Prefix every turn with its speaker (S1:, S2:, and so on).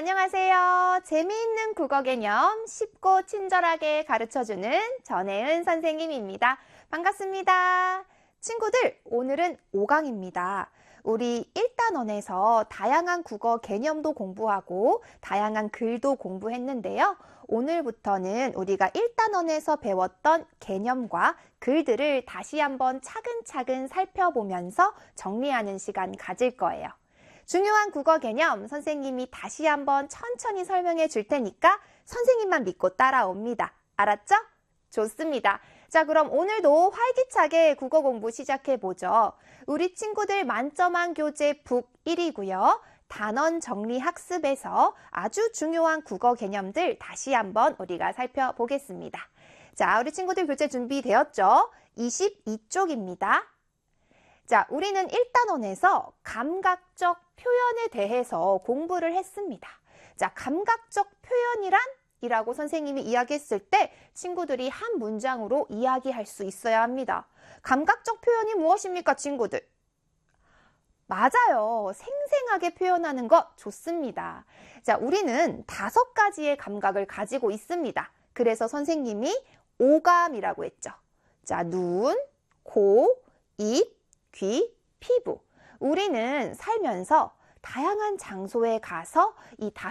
S1: 안녕하세요. 재미있는 국어 개념 쉽고 친절하게 가르쳐주는 전혜은 선생님입니다. 반갑습니다. 친구들, 오늘은 5강입니다. 우리 1단원에서 다양한 국어 개념도 공부하고 다양한 글도 공부했는데요. 오늘부터는 우리가 1단원에서 배웠던 개념과 글들을 다시 한번 차근차근 살펴보면서 정리하는 시간 가질 거예요. 중요한 국어 개념 선생님이 다시 한번 천천히 설명해 줄 테니까 선생님만 믿고 따라옵니다. 알았죠? 좋습니다. 자, 그럼 오늘도 활기차게 국어 공부 시작해 보죠. 우리 친구들 만점한 교재 북 1이고요. 단원 정리 학습에서 아주 중요한 국어 개념들 다시 한번 우리가 살펴보겠습니다. 자, 우리 친구들 교재 준비되었죠? 22쪽입니다. 자, 우리는 1단원에서 감각적 표현에 대해서 공부를 했습니다. 자, 감각적 표현이란? 이라고 선생님이 이야기했을 때 친구들이 한 문장으로 이야기할 수 있어야 합니다. 감각적 표현이 무엇입니까, 친구들? 맞아요. 생생하게 표현하는 것 좋습니다. 자, 우리는 5가지의 감각을 가지고 있습니다. 그래서 선생님이 오감이라고 했죠. 자, 눈, 코, 입, 귀, 피부. 우리는 살면서 다양한 장소에 가서 이